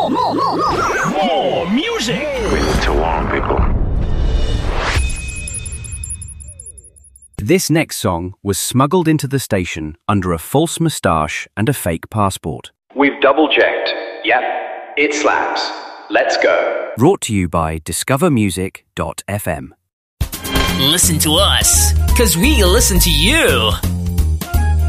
More music. We need to warn people. This next song was smuggled into the station under a false moustache and a fake passport. We've double-checked. Yep, it slaps. Let's go. Brought to you by discovermusic.fm. Listen to us, 'cause we listen to you.